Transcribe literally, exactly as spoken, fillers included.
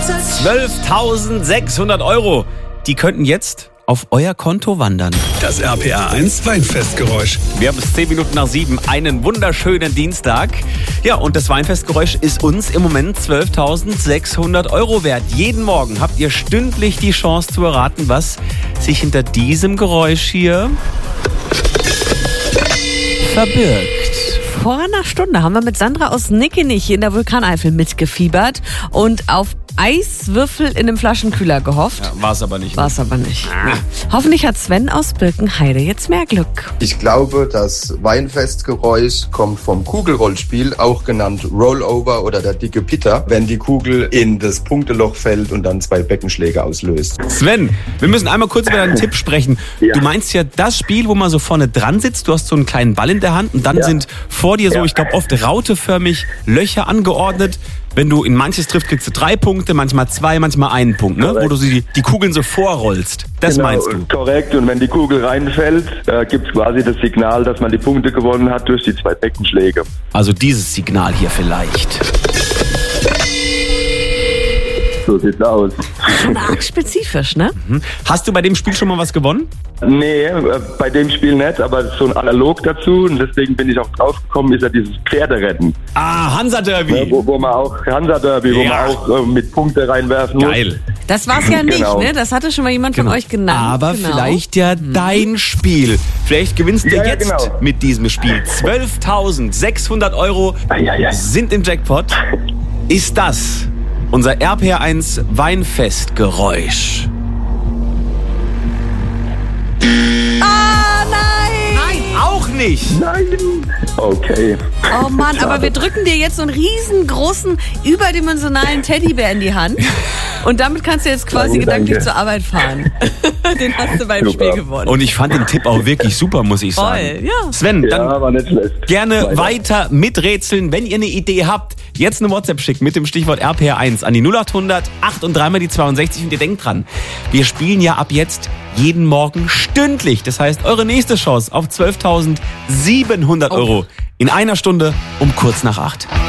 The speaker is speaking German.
zwölftausendsechshundert Euro. Die könnten jetzt auf euer Konto wandern. Das R P R eins Weinfestgeräusch. Wir haben es zehn Minuten nach sieben, einen wunderschönen Dienstag. Ja, und das Weinfestgeräusch ist uns im Moment zwölftausendsechshundert Euro wert. Jeden Morgen habt ihr stündlich die Chance zu erraten, was sich hinter diesem Geräusch hier verbirgt. Vor einer Stunde haben wir mit Sandra aus Nickenich in der Vulkaneifel mitgefiebert und auf Eiswürfel in einem Flaschenkühler gehofft. Ja, war es aber nicht. War es aber nicht. Ah. Hoffentlich hat Sven aus Birkenheide jetzt mehr Glück. Ich glaube, das Weinfestgeräusch kommt vom Kugelrollspiel, auch genannt Rollover oder der dicke Pitter, wenn die Kugel in das Punkteloch fällt und dann zwei Beckenschläge auslöst. Sven, wir müssen einmal kurz über deinen Tipp sprechen. Ja. Du meinst ja das Spiel, wo man so vorne dran sitzt, du hast so einen kleinen Ball in der Hand und dann ja. sind vor dir so, ja. ich glaube, oft rauteförmig Löcher angeordnet. Wenn du in manches triffst, kriegst du drei Punkte, manchmal zwei, manchmal einen Punkt, ne? Wo du sie, die Kugeln so vorrollst. Das genau, meinst du? Korrekt. Und wenn die Kugel reinfällt, äh, gibt es quasi das Signal, dass man die Punkte gewonnen hat durch die zwei Beckenschläge. Also dieses Signal hier vielleicht. So sieht's aus. Schon arg spezifisch, ne? Mhm. Hast du bei dem Spiel schon mal was gewonnen? Nee, äh, bei dem Spiel nicht, aber so ein Analog dazu und deswegen bin ich auch drauf gekommen, ist ja dieses Pferderennen. Ah, Hansa-Derby. Ja, wo, wo man auch, Hansa-Derby, ja. wo man auch äh, mit Punkte reinwerfen muss. Geil. Das war's ja nicht, genau. ne? Das hatte schon mal jemand genau. von euch genannt. Aber genau. vielleicht ja mhm. dein Spiel. Vielleicht gewinnst du ja, jetzt ja, genau. mit diesem Spiel. zwölftausendsechshundert Euro ai, ai, ai. sind im Jackpot. Ist das unser R P R eins Weinfestgeräusch? Ah, nein! Nein, auch nicht! Nein! Okay. Oh Mann, aber wir drücken dir jetzt so einen riesengroßen, überdimensionalen Teddybär in die Hand. Und damit kannst du jetzt quasi Danke, gedanklich danke. zur Arbeit fahren. Den hast du beim Super. Spiel gewonnen. Und ich fand den Tipp auch wirklich super, muss ich sagen. Voll, ja. Sven, dann Ja, war nicht schlecht. gerne Weiter. weiter miträtseln. Wenn ihr eine Idee habt, jetzt eine WhatsApp schicken mit dem Stichwort R P R eins an die null acht hundert acht und drei mal die zweiundsechzig. Und ihr denkt dran, wir spielen ja ab jetzt jeden Morgen stündlich. Das heißt, eure nächste Chance auf zwölftausendsiebenhundert Euro in einer Stunde um kurz nach acht.